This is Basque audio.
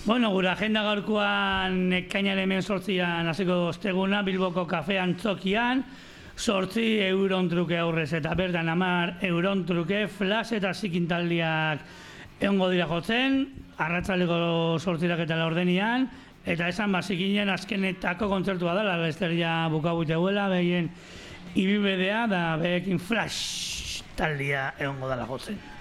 Bueno, gure agenda gaurkoan ekainaren 8an hasiko osteguna Bilboko kafe antzokian, 8 euron truke aurrez eta bertan 10 euron truke flash eta zikintaldiak egongo dira jotzen, arratsaldeko 8 eta 4 eta esan bazikinen azkenetako kontzertua dela, besteria bukabuteguela, behien ibibedea da behekin flash taldia egongo dela jotzen.